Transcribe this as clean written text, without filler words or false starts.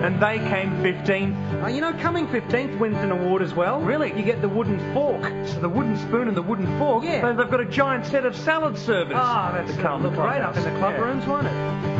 And they came 15th. You know, coming 15th wins an award as well. Really? You get the wooden fork. So the wooden spoon and the wooden fork. Yeah. They've got a giant set of salad servers. That's the Carlton look Club great up in the club Yeah. rooms, won't it?